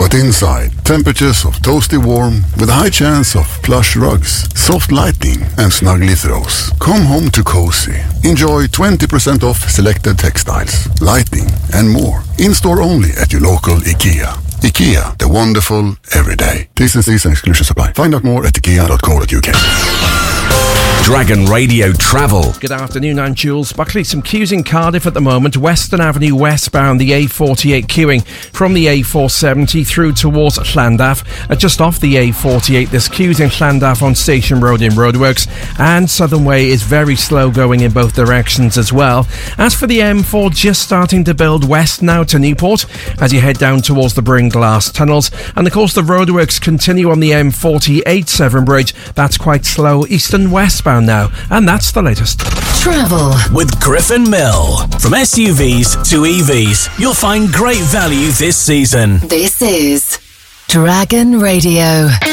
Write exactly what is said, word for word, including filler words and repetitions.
But inside, temperatures of toasty warm with a high chance of plush rugs, soft lighting and snuggly throws. Come home to cozy. Enjoy twenty percent off selected textiles, lighting and more. In-store only at your local IKEA. IKEA, the wonderful everyday. T's and C's and exclusions apply. Find out more at ikea dot co dot uk. Dragon Radio Travel. Good afternoon, I'm Jules Buckley. Some queues in Cardiff at the moment. Western Avenue westbound, the A forty-eight queuing from the A four seventy through towards Llandaff. Uh, just off the A forty-eight, there's queues in Llandaff on Station Road in Roadworks, and Southern Way is very slow going in both directions as well. As for the M four, just starting to build west now to Newport as you head down towards the Bringlass tunnels. And of course the roadworks continue on the M forty-eight Severn Bridge. That's quite slow east and westbound now, and that's the latest. Travel with Griffin Mill. From S U Vs to E Vs, you'll find great value this season. This is Dragon Radio.